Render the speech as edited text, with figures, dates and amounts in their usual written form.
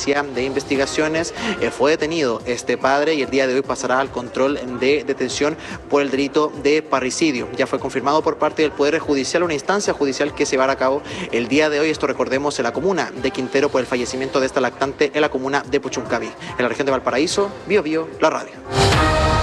Policía de Investigaciones. Fue detenido este padre y el día de hoy pasará al control de detención por el delito de parricidio. Ya fue confirmado por parte del Poder Judicial, una instancia judicial que se llevará a cabo el día de hoy. Esto recordemos en la comuna de Quintero por el fallecimiento de esta lactante en la comuna de Puchuncaví. En la región de Valparaíso, Bio Bio, la radio.